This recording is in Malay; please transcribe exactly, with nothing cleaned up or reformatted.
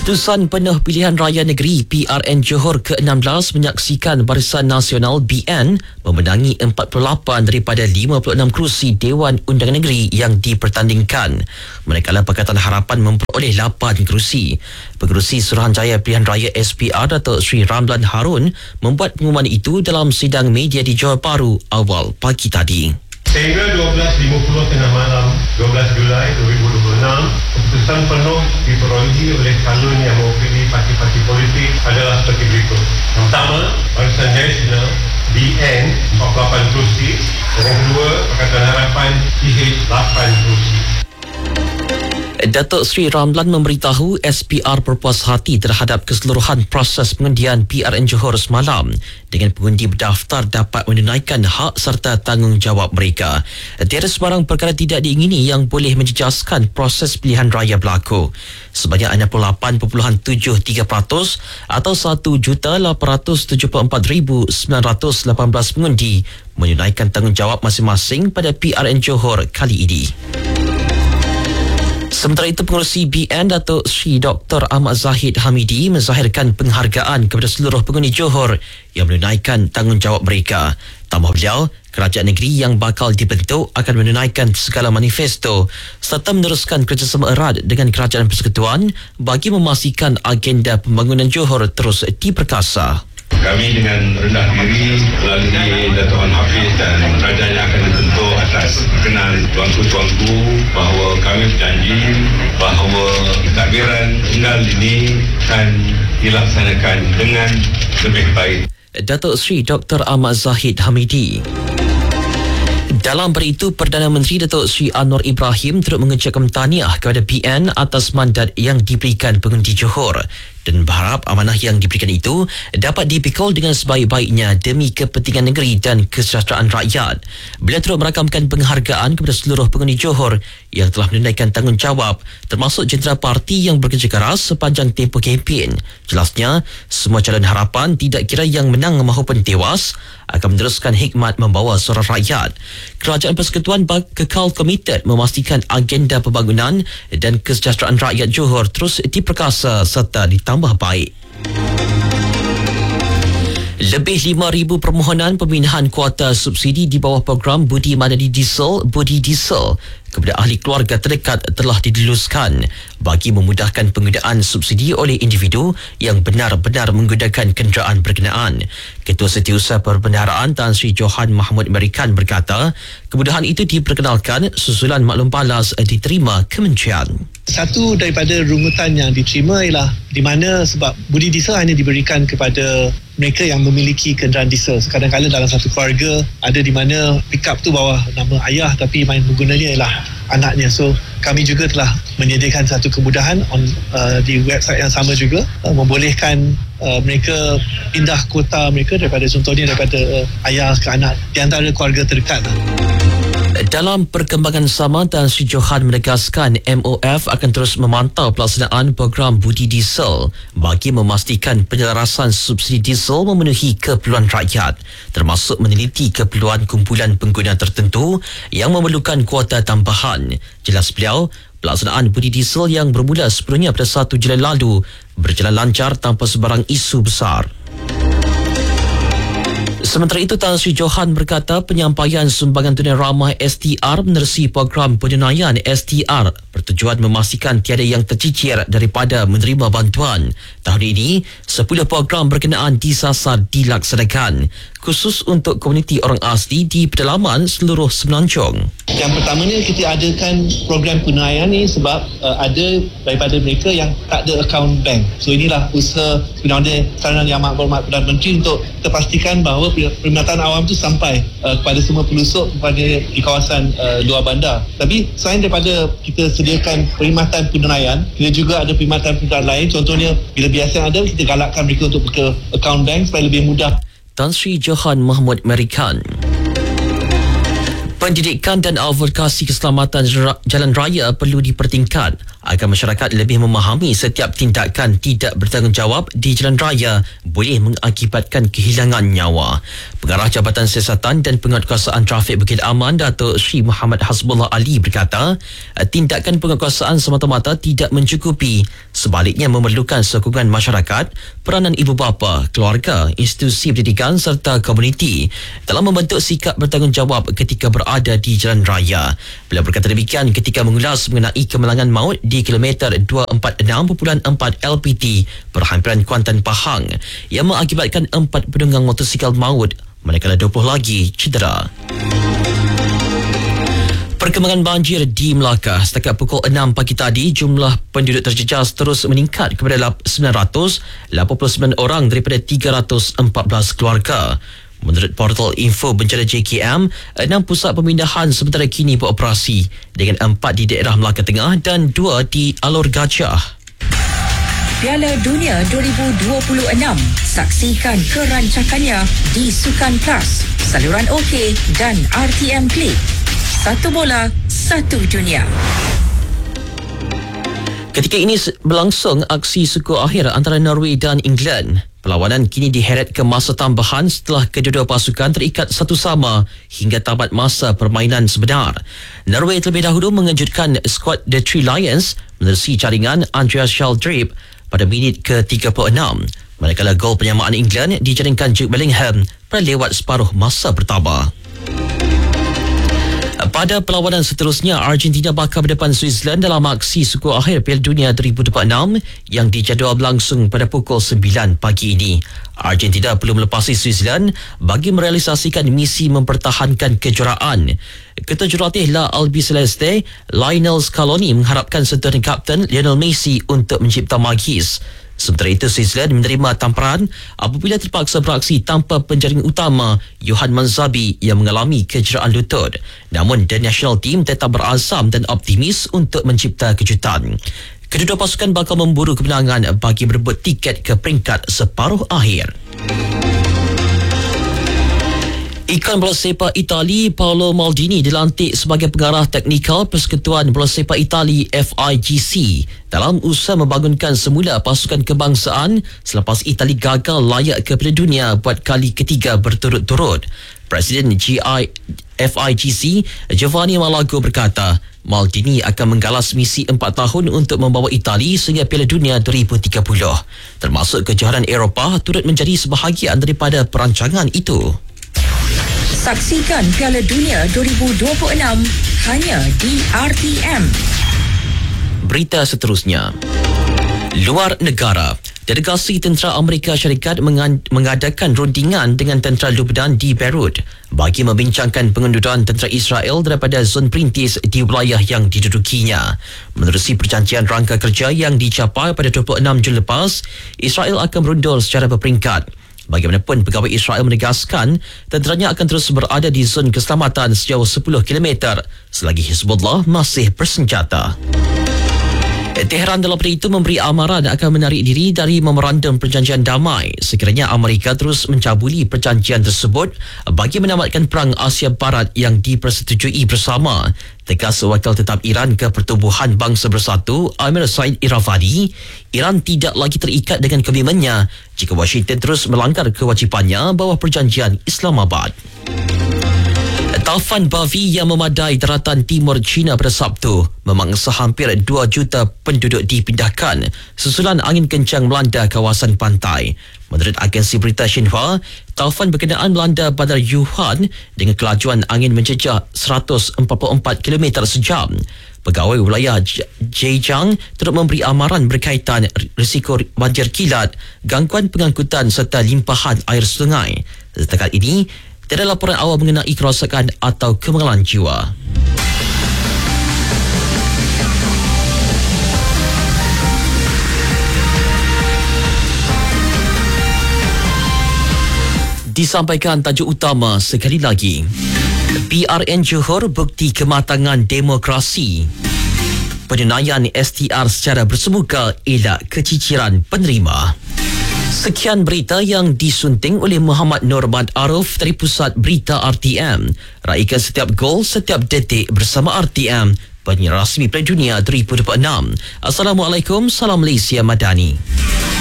Keputusan Penuh Pilihan Raya Negeri P R N Johor ke enam belas menyaksikan Barisan Nasional B N memenangi empat puluh lapan daripada lima puluh enam kerusi Dewan Undangan Negeri yang dipertandingkan. Manakala Pakatan Harapan memperoleh lapan kerusi. Pengerusi Suruhanjaya Pilihan Raya S P R Datuk Seri Ramlan Harun membuat pengumuman itu dalam sidang media di Johor Bahru awal pagi tadi. Sehingga dua belas lima puluh tengah malam dua belas Julai dua ribu dua puluh enam, keputusan penuh diperolehi oleh calon yang mewakili parti-parti politik adalah seperti berikut. Yang pertama, Barisan Nasional B N empat puluh lapan kerusi, dan yang kedua, Pakatan Harapan P H lapan kerusi. Datuk Seri Ramlan memberitahu S P R berpuas hati terhadap keseluruhan proses pengundian P R N Johor semalam dengan pengundi berdaftar dapat menunaikan hak serta tanggungjawab mereka. Tiada sebarang perkara tidak diingini yang boleh menjejaskan proses pilihan raya berlaku. Sebanyak enam puluh lapan perpuluhan tujuh tiga peratus atau satu juta lapan ratus tujuh puluh empat ribu sembilan ratus lapan belas pengundi menunaikan tanggungjawab masing-masing pada P R N Johor kali ini. Sementara itu, pengerusi B N Datuk Seri Doktor Ahmad Zahid Hamidi menzahirkan penghargaan kepada seluruh pengundi Johor yang menunaikan tanggungjawab mereka. Tambah beliau, kerajaan negeri yang bakal dibentuk akan menunaikan segala manifesto serta meneruskan kerjasama erat dengan kerajaan persekutuan bagi memastikan agenda pembangunan Johor terus diperkasa. Kami dengan rendah diri melalui Datuk Wan Hafiz dan kerajaan yang akan dibentuk atas perkenan tuanku-tuanku bahawa kami berjanji bahawa pentadbiran tunggal ini akan dilaksanakan dengan lebih baik. Datuk Seri Doktor Ahmad Zahid Hamidi. Dalam pada itu, Perdana Menteri Datuk Seri Anwar Ibrahim turut mengucapkan tahniah kepada P N atas mandat yang diberikan pengundi Johor dan berharap amanah yang diberikan itu dapat dipikul dengan sebaik-baiknya demi kepentingan negeri dan kesejahteraan rakyat. Beliau turut merakamkan penghargaan kepada seluruh pengundi Johor yang telah menunaikan tanggungjawab termasuk jentera parti yang bekerja keras sepanjang tempoh kempen. Jelasnya, semua calon harapan tidak kira yang menang maupun tewas akan meneruskan hikmat membawa suara rakyat. Kerajaan Persekutuan kekal komited memastikan agenda pembangunan dan kesejahteraan rakyat Johor terus diperkasa serta ditambah baik. Lebih lima ribu permohonan pemindahan kuota subsidi di bawah program Budi Madani Diesel Budi Diesel kepada ahli keluarga terdekat telah diluluskan bagi memudahkan penggunaan subsidi oleh individu yang benar-benar menggunakan kenderaan berkenaan. Ketua Setiausaha Perbendaharaan Tan Sri Johan Mahmud Merikan berkata, kemudahan itu diperkenalkan susulan maklum balas diterima kementerian. Satu daripada rungutan yang diterima ialah di mana sebab budi diesel hanya diberikan kepada mereka yang memiliki kenderaan diesel. Kadang-kadang dalam satu keluarga ada di mana pickup tu bawah nama ayah tapi main penggunanya ialah anaknya. So kami juga telah menyediakan satu kemudahan on, uh, di website yang sama juga uh, membolehkan uh, mereka pindah kuota mereka daripada contohnya daripada uh, ayah ke anak di antara keluarga terdekat. Dalam perkembangan sama, Tan Sri Johan menegaskan M O F akan terus memantau pelaksanaan program Budi Diesel bagi memastikan penyelarasan subsidi diesel memenuhi keperluan rakyat, termasuk meneliti keperluan kumpulan pengguna tertentu yang memerlukan kuota tambahan. Jelas beliau, pelaksanaan Budi Diesel yang bermula sebelumnya pada satu Julai lalu berjalan lancar tanpa sebarang isu besar. Sementara itu, Tan Sri Johan berkata penyampaian sumbangan tunai ramah S T R menerusi program penunaian S T R bertujuan memastikan tiada yang tercicir daripada menerima bantuan. Tahun ini, sepuluh program berkenaan disasar dilaksanakan, khusus untuk komuniti orang asli di pedalaman seluruh Semenanjung. Yang pertamanya kita adakan program penunaian ni sebab uh, ada daripada mereka yang tak ada akaun bank. So inilah usaha sebenarnya saranan Yang Amat Berhormat Perdana Menteri untuk kita pastikan bahawa perkhidmatan awam tu sampai uh, kepada semua pelusuk kepada di kawasan uh, luar bandar. Tapi selain daripada kita sediakan perkhidmatan penunaian, kita juga ada perkhidmatan penunaian lain. Contohnya bila biasa ada, kita galakkan mereka untuk buka akaun bank supaya lebih mudah. Tan Sri Johan Mahmud Merikan. Pendidikan dan advokasi keselamatan jalan raya perlu dipertingkat agar masyarakat lebih memahami setiap tindakan tidak bertanggungjawab di jalan raya boleh mengakibatkan kehilangan nyawa. Pengarah Jabatan Siasatan dan Penguatkuasaan Trafik Bukit Aman, Datuk Sri Muhammad Hasbullah Ali berkata, tindakan penguatkuasaan semata-mata tidak mencukupi, sebaliknya memerlukan sokongan masyarakat, peranan ibu bapa, keluarga, institusi pendidikan serta komuniti dalam membentuk sikap bertanggungjawab ketika berada di jalan raya. Beliau berkata demikian ketika mengulas mengenai kemalangan maut di kilometer dua empat enam perpuluhan empat L P T perhampiran Kuantan Pahang yang mengakibatkan empat penunggang motosikal maut manakala dua puluh lagi cedera. Perkembangan banjir di Melaka. Setakat pukul enam pagi tadi, jumlah penduduk terjejas terus meningkat kepada sembilan ratus lapan puluh sembilan orang daripada tiga ratus empat belas keluarga. Menurut portal info bencana J K M, enam pusat pemindahan sementara kini beroperasi dengan empat di daerah Melaka Tengah dan dua di Alor Gajah. Piala Dunia dua ribu dua puluh enam. Saksikan kerancakannya di Sukan Plus, saluran OK dan R T M Click. Satu bola, satu dunia. Ketika ini berlangsung aksi suku akhir antara Norway dan England. Perlawanan kini diheret ke masa tambahan setelah kedua-dua pasukan terikat satu sama hingga tamat masa permainan sebenar. Norway terlebih dahulu mengejutkan skuad The Three Lions menerusi jaringan Andreas Sheldrip pada minit ke tiga puluh enam. Manakala gol penyamaan England dijaringkan Jude Bellingham pada lewat separuh masa pertama. Pada perlawanan seterusnya, Argentina bakal berdepan Switzerland dalam aksi suku akhir Piala Dunia dua ribu dua puluh enam yang dijadual berlangsung pada pukul sembilan pagi ini. Argentina perlu melepasi Switzerland bagi merealisasikan misi mempertahankan kejuaraan. Ketua Jurulatih La Albiceleste, Lionel Scaloni, mengharapkan sentuhan Kapten Lionel Messi untuk mencipta magis. Sementara itu, Switzerland menerima tamparan apabila terpaksa beraksi tanpa penjaring utama Johan Manzabi yang mengalami kecederaan lutut. Namun, the national team tetap berazam dan optimis untuk mencipta kejutan. Kedua pasukan bakal memburu kemenangan bagi berebut tiket ke peringkat separuh akhir. Ikon bola sepak Itali Paolo Maldini dilantik sebagai pengarah teknikal Persekutuan Bola Sepak Itali F I G C dalam usaha membangunkan semula pasukan kebangsaan selepas Itali gagal layak ke Piala Dunia buat kali ketiga berturut-turut. Presiden G I F I G C Giovanni Malago berkata, Maldini akan menggalas misi empat tahun untuk membawa Itali sehingga Piala Dunia dua ribu tiga puluh. Termasuk kejohanan Eropah turut menjadi sebahagian daripada perancangan itu. Saksikan Piala Dunia dua ribu dua puluh enam hanya di R T M. Berita seterusnya. Luar negara. Delegasi tentera Amerika Syarikat mengadakan rundingan dengan tentera Lebanon di Beirut bagi membincangkan pengunduran tentera Israel daripada zon perintis di wilayah yang didudukinya. Menerusi perjanjian rangka kerja yang dicapai pada dua puluh enam Jun lepas, Israel akan berundur secara berperingkat. Bagaimanapun, pegawai Israel menegaskan tenteranya akan terus berada di zon keselamatan sejauh sepuluh kilometer selagi Hezbollah masih bersenjata. Tehran dalam pada itu memberi amaran akan menarik diri dari memorandum perjanjian damai sekiranya Amerika terus mencabuli perjanjian tersebut bagi menamatkan perang Asia Barat yang dipersetujui bersama. Tegas wakil tetap Iran ke Pertubuhan Bangsa Bersatu Amir Said Iravani, Iran tidak lagi terikat dengan komitmennya jika Washington terus melanggar kewajipannya bawah perjanjian Islamabad. Taufan Bavi yang memadai daratan timur China pada Sabtu memangsa hampir dua juta penduduk dipindahkan susulan angin kencang melanda kawasan pantai. Menurut agensi berita Xinhua, taufan berkenaan melanda bandar Wuhan dengan kelajuan angin menjejak seratus empat puluh empat kilometer sejam. Pegawai wilayah Zhejiang turut memberi amaran berkaitan risiko banjir kilat, gangguan pengangkutan serta limpahan air sungai. Setakat ini, tiada laporan awal mengenai kerosakan atau kemalangan jiwa. Disampaikan tajuk utama sekali lagi. P R N Johor bukti kematangan demokrasi. Penunaian S T R secara bersemuka elak keciciran penerima. Sekian berita yang disunting oleh Muhammad Norman Arif dari Pusat Berita R T M. Raikan setiap gol, setiap detik bersama R T M, penyiar rasmi Piala Dunia dua ribu dua puluh enam. Assalamualaikum, salam Malaysia Madani.